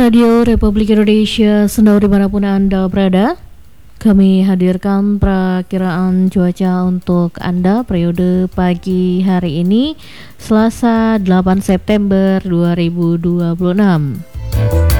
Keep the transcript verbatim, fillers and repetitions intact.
Radio Republik Indonesia, sendau dimanapun Anda berada, kami hadirkan perakiraan cuaca untuk Anda periode pagi hari ini, Selasa delapan September dua ribu dua puluh enam.